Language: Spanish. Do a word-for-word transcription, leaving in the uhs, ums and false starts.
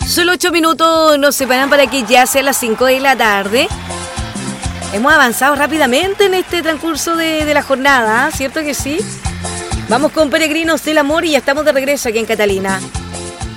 Solo ocho minutos nos separan para que ya sea las cinco de la tarde. Hemos avanzado rápidamente en este transcurso de, de la jornada, ¿cierto que sí? Vamos con Peregrinos del Amor y ya estamos de regreso aquí en Catalina.